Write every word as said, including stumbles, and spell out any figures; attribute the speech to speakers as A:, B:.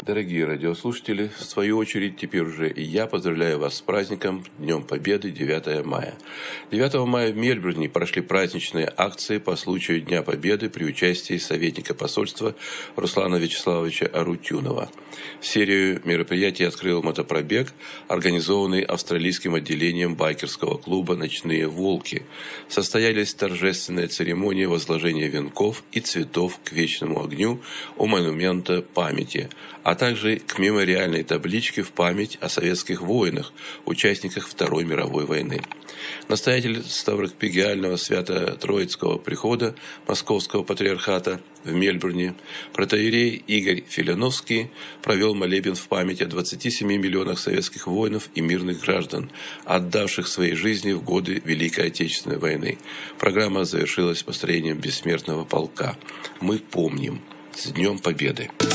A: Дорогие радиослушатели, в свою очередь, теперь уже и я поздравляю вас с праздником Днем Победы девятого мая. девятого мая в Мельбурне прошли праздничные акции по случаю Дня Победы при участии советника посольства Руслана Вячеславовича Арутюнова. Серию мероприятий открыл мотопробег, организованный австралийским отделением байкерского клуба «Ночные волки». Состоялись торжественные церемонии возложения венков и цветов к вечному огню у монумента памяти, а также к мемориальной табличке в память о советских воинах, участниках Второй мировой войны. Настоятель Ставрогпегиального Свято-Троицкого прихода Московского патриархата в Мельбурне, протоиерей Игорь Филиновский, провел молебен в память о двадцати семи миллионах советских воинов и мирных граждан, отдавших свои жизни в годы Великой Отечественной войны. Программа завершилась построением бессмертного полка. Мы помним. С Днем Победы!